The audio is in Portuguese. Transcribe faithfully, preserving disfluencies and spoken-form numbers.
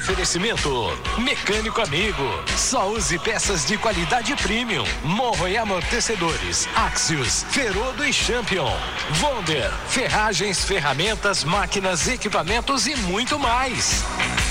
Oferecimento Mecânico Amigo. Só use peças de qualidade premium. Morro e amortecedores. Axios, Ferodo e Champion. Wonder, ferragens, ferramentas, máquinas, equipamentos e muito mais.